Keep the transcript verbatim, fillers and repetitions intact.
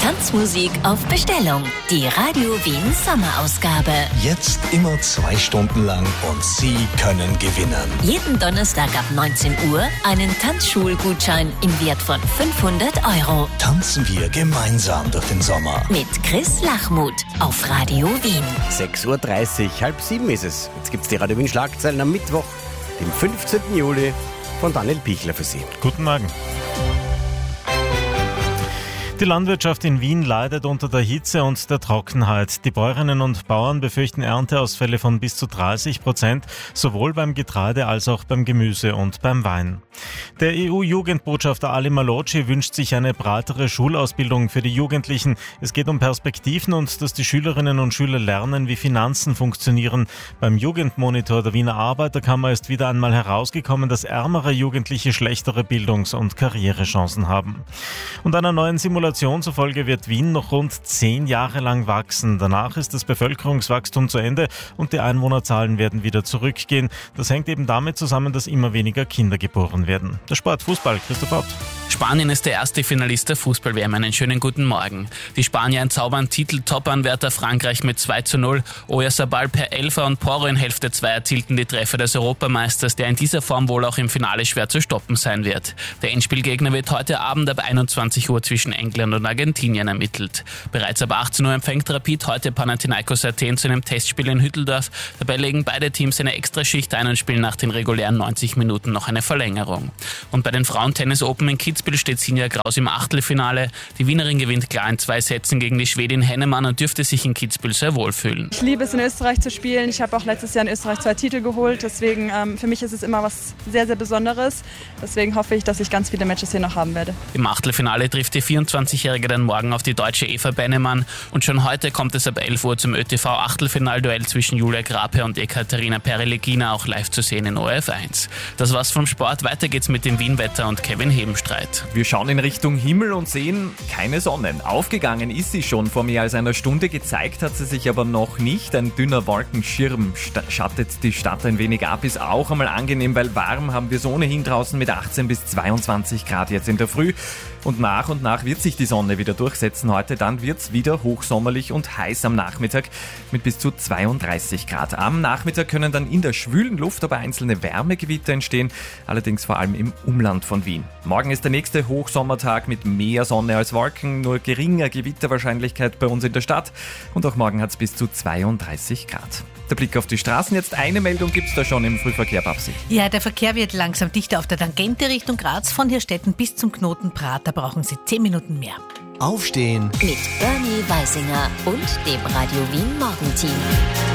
Tanzmusik auf Bestellung. Die Radio Wien Sommerausgabe. Jetzt immer zwei Stunden lang und Sie können gewinnen. Jeden Donnerstag ab neunzehn Uhr einen Tanzschulgutschein im Wert von fünfhundert Euro. Tanzen wir gemeinsam durch den Sommer. Mit Chris Lachmuth auf Radio Wien. sechs Uhr dreißig, halb sieben ist es. Jetzt gibt's die Radio Wien Schlagzeilen am Mittwoch, dem fünfzehnten Juli, von Daniel Pichler für Sie. Guten Morgen. Die Landwirtschaft in Wien leidet unter der Hitze und der Trockenheit. Die Bäuerinnen und Bauern befürchten Ernteausfälle von bis zu dreißig Prozent, sowohl beim Getreide als auch beim Gemüse und beim Wein. Der E U-Jugendbotschafter Ali Malocci wünscht sich eine breitere Schulausbildung für die Jugendlichen. Es geht um Perspektiven und dass die Schülerinnen und Schüler lernen, wie Finanzen funktionieren. Beim Jugendmonitor der Wiener Arbeiterkammer ist wieder einmal herausgekommen, dass ärmere Jugendliche schlechtere Bildungs- und Karrierechancen haben. Und einer neuen Simulation zufolge wird Wien noch rund zehn Jahre lang wachsen. Danach ist das Bevölkerungswachstum zu Ende und die Einwohnerzahlen werden wieder zurückgehen. Das hängt eben damit zusammen, dass immer weniger Kinder geboren werden. Der Sport, Fußball, Christoph Ott. Spanien ist der erste Finalist der Fußball-W M. Einen schönen guten Morgen. Die Spanier entzaubern Titel, Top-Anwärter Frankreich mit zwei zu null. Oyarzabal per Elfer und Porro in Hälfte zwei erzielten die Treffer des Europameisters, der in dieser Form wohl auch im Finale schwer zu stoppen sein wird. Der Endspielgegner wird heute Abend ab einundzwanzig Uhr zwischen England und Argentinien ermittelt. Bereits ab achtzehn Uhr empfängt Rapid heute Panathinaikos Athen zu einem Testspiel in Hütteldorf. Dabei legen beide Teams eine Extraschicht ein und spielen nach den regulären neunzig Minuten noch eine Verlängerung. Und bei den Frauen-Tennis Open in Kitzbühel steht Sinja Graus im Achtelfinale. Die Wienerin gewinnt klar in zwei Sätzen gegen die Schwedin Hennemann und dürfte sich in Kitzbühel sehr wohlfühlen. Ich liebe es, in Österreich zu spielen. Ich habe auch letztes Jahr in Österreich zwei Titel geholt. Deswegen, ähm, für mich ist es immer was sehr, sehr Besonderes. Deswegen hoffe ich, dass ich ganz viele Matches hier noch haben werde. Im Achtelfinale trifft die vierundzwanzigjährige dann morgen auf die deutsche Eva Bennemann. Und schon heute kommt es ab elf Uhr zum Ö T V-Achtelfinalduell zwischen Julia Grape und Ekaterina Perelegina, auch live zu sehen in O R F eins. Das war's vom Sport. Weiter geht's mit dem Wienwetter und Kevin Hebenstreit. Wir schauen in Richtung Himmel und sehen keine Sonne. Aufgegangen ist sie schon vor mehr als einer Stunde, gezeigt hat sie sich aber noch nicht. Ein dünner Wolkenschirm schattet die Stadt ein wenig ab, ist auch einmal angenehm, weil warm haben wir es ohnehin draußen mit achtzehn bis zweiundzwanzig Grad jetzt in der Früh. Und nach und nach wird sich die Sonne wieder durchsetzen heute. Dann wird es wieder hochsommerlich und heiß am Nachmittag mit bis zu zweiunddreißig Grad. Am Nachmittag können dann in der schwülen Luft aber einzelne Wärmegewitter entstehen, allerdings vor allem im Umland von Wien. Morgen ist der nächste Hochsommertag mit mehr Sonne als Wolken, nur geringer Gewitterwahrscheinlichkeit bei uns in der Stadt. Und auch morgen hat es bis zu zweiunddreißig Grad. Der Blick auf die Straßen. Jetzt eine Meldung gibt es da schon im Frühverkehr, Babsi. Ja, der Verkehr wird langsam dichter auf der Tangente Richtung Graz. Von Hirstetten bis zum Knoten Prater brauchen Sie zehn Minuten mehr. Aufstehen. Mit Bernie Weisinger und dem Radio Wien Morgenteam.